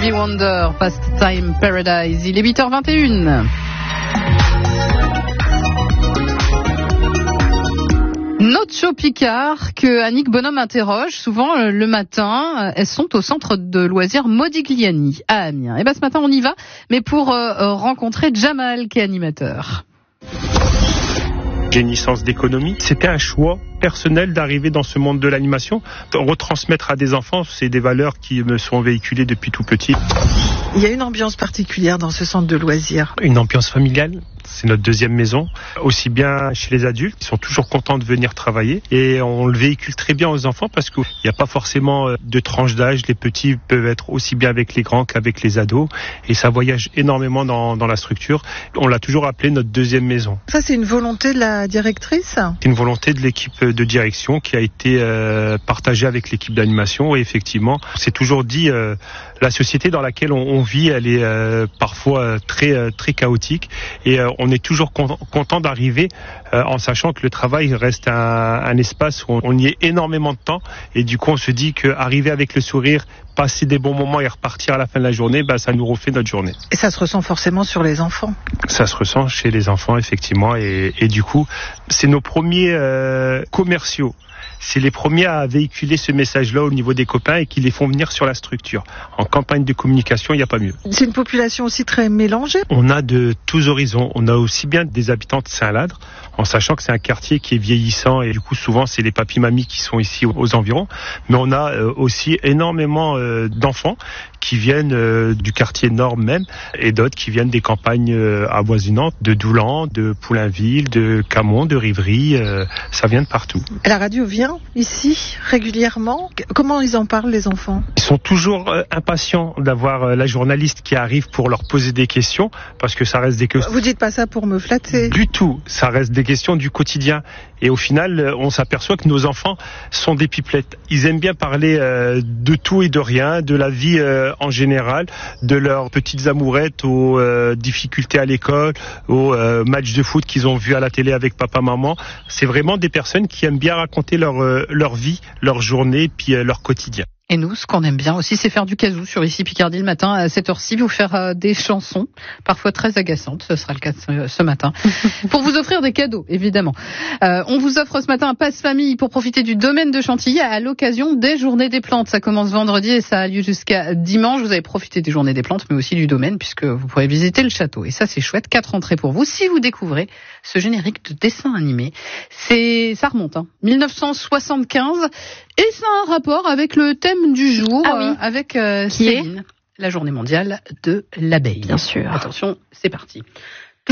Stevie Wonder, Pastime Paradise. Il est 8h21. Nocho Picard, que Annick Bonhomme interroge souvent le matin. Elles sont au centre de loisirs Modigliani à Amiens. Et ce matin on y va, mais pour rencontrer Jamal qui est animateur. J'ai une licence d'économie. C'était un choix personnel d'arriver dans ce monde de l'animation. Retransmettre à des enfants, c'est des valeurs qui me sont véhiculées depuis tout petit. Il y a une ambiance particulière dans ce centre de loisirs. Une ambiance familiale. C'est notre deuxième maison, aussi bien chez les adultes qui sont toujours contents de venir travailler et on le véhicule très bien aux enfants parce qu'il n'y a pas forcément de tranche d'âge. Les petits peuvent être aussi bien avec les grands qu'avec les ados et ça voyage énormément dans la structure. On l'a toujours appelé notre deuxième maison. Ça, c'est une volonté de la directrice ? C'est une volonté de l'équipe de direction qui a été partagée avec l'équipe d'animation et effectivement, c'est toujours dit, la société dans laquelle on vit, elle est parfois très chaotique et on est toujours content d'arriver en sachant que le travail reste un espace où on y est énormément de temps et du coup on se dit qu'arriver avec le sourire, passer des bons moments et repartir à la fin de la journée, ça nous refait notre journée. Et ça se ressent forcément sur les enfants ? Ça se ressent chez les enfants effectivement et du coup c'est nos premiers commerciaux. C'est les premiers à véhiculer ce message-là au niveau des copains et qui les font venir sur la structure. En campagne de communication, il n'y a pas mieux. C'est une population aussi très mélangée. On a de tous horizons. On a aussi bien des habitants de Saint-Ladre, en sachant que c'est un quartier qui est vieillissant et du coup souvent c'est les papis-mamies qui sont ici aux environs. Mais on a aussi énormément d'enfants qui viennent du quartier nord même et d'autres qui viennent des campagnes avoisinantes, de Doulan, de Poulainville, de Camon, de Rivry. Ça vient de partout. La radio vient ici régulièrement. Comment ils en parlent, les enfants ? Ils sont toujours impatients d'avoir la journaliste qui arrive pour leur poser des questions parce que ça reste des questions. Vous dites pas ça pour me flatter ? Du tout. Ça reste des questions du quotidien. Et au final, on s'aperçoit que nos enfants sont des pipelettes. Ils aiment bien parler de tout et de rien, de la vie en général, de leurs petites amourettes aux difficultés à l'école, aux matchs de foot qu'ils ont vus à la télé avec papa-maman. C'est vraiment des personnes qui aiment bien raconter leur vie, leur journée, puis leur quotidien. Et nous, ce qu'on aime bien aussi, c'est faire du kazoo sur ici Picardie le matin à cette heure-ci, vous faire des chansons, parfois très agaçantes, ce sera le cas ce matin, pour vous offrir des cadeaux, évidemment. On vous offre ce matin un passe-famille pour profiter du domaine de Chantilly à l'occasion des Journées des Plantes. Ça commence vendredi et ça a lieu jusqu'à dimanche. Vous allez profiter des Journées des Plantes, mais aussi du domaine, puisque vous pourrez visiter le château. Et ça, c'est chouette. 4 entrées pour vous. Si vous découvrez ce générique de dessin animé, ça remonte, 1975, et ça a un rapport avec le thème du jour, avec Céline, la journée mondiale de l'abeille. Bien sûr. Attention, c'est parti.